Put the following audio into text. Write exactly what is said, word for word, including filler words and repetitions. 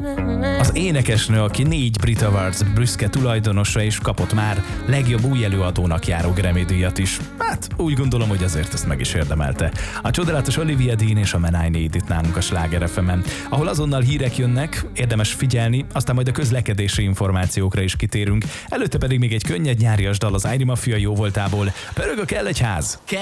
Az énekesnő, aki négy Brit Awards büszke tulajdonosa, és kapott már legjobb új előadónak járó Grammy-díjat is. Hát úgy gondolom, hogy azért ezt meg is érdemelte. A csodálatos Olivia Dean és a Man I Need itt nálunk a Sláger ef emen, ahol azonnal hírek jönnek, érdemes figyelni, aztán majd a közlekedési információkra is kitérünk. Előtte pedig még egy könnyed nyárias dal az Ári Mafia jóvoltából. Pörög a Kell egy ház!